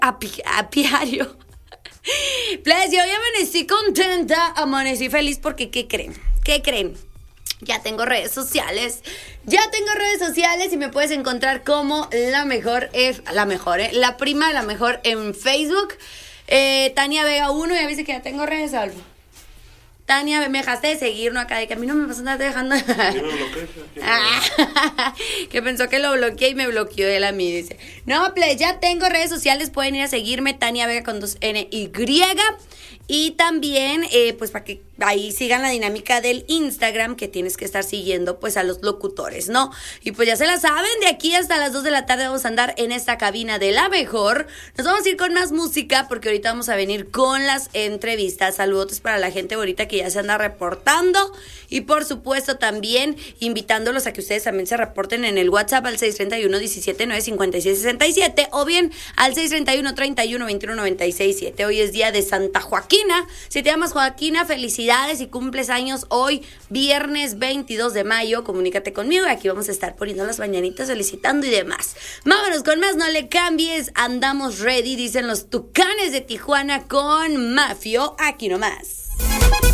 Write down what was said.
apiario. Pues yo hoy amanecí contenta, amanecí feliz porque ¿qué creen? Ya tengo redes sociales y me puedes encontr como la prima de la mejor en Facebook. Tania Vega 1, ya viste que ya tengo redes, Alfa. Tania, me dejaste de seguir, ¿no? Acá de que a mí no me vas a andar dejando. ¿Qué me bloqueé? Que pensó que lo bloqueé y me bloqueó él a mí, dice. No, play, ya tengo redes sociales, pueden ir a seguirme, Tania Vega con 2NY. Y también, pues para que ahí sigan la dinámica del Instagram, que tienes que estar siguiendo pues a los locutores, ¿no? Y pues ya se la saben, de aquí hasta las 2 de la tarde vamos a andar en esta cabina de la mejor. Nos vamos a ir con más música porque ahorita vamos a venir con las entrevistas. Saludos para la gente ahorita que ya se anda reportando. Y por supuesto también invitándolos a que ustedes también se reporten en el WhatsApp al 631-17-956-67 o bien al 631-31-21-96-7. Hoy es día de Santa Joaquina. Si te llamas Joaquina, felicidades y cumples años hoy, viernes 22 de mayo. Comunícate conmigo y aquí vamos a estar poniendo las mañanitas, felicitando y demás. Vámonos con más, no le cambies. Andamos ready, dicen los Tucanes de Tijuana con Mafio. Aquí nomás.